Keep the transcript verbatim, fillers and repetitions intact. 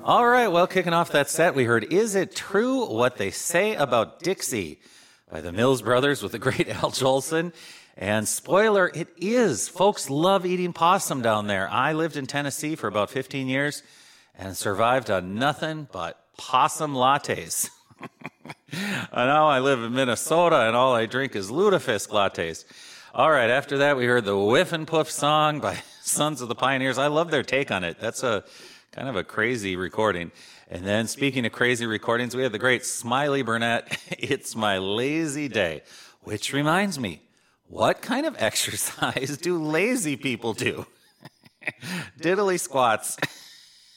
All right, well, kicking off that set, we heard Is It True What They Say About Dixie by the Mills Brothers with the great Al Jolson. And spoiler, it is. Folks love eating possum down there. I lived in Tennessee for about fifteen years and survived on nothing but possum lattes. Now I live in Minnesota and all I drink is lutefisk lattes. All right, after that we heard the Whiff and Puff song by Sons of the Pioneers. I love their take on it. That's a kind of a crazy recording. And then speaking of crazy recordings, we had the great Smiley Burnett, It's My Lazy Day, which reminds me, what kind of exercise do lazy people do? Diddly squats.